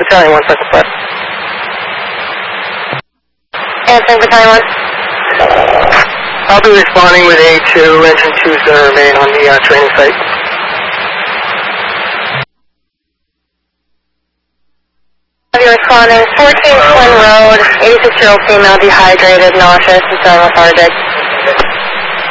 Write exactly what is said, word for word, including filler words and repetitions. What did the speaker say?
Battalion one, circle plus. Answering Battalion one. I'll be responding with A two, engine two's going to remain on the uh, training site. I'll be responding, fourteen Twin Road, eighty-six-year-old female, dehydrated, nauseous, and feeling lethargic.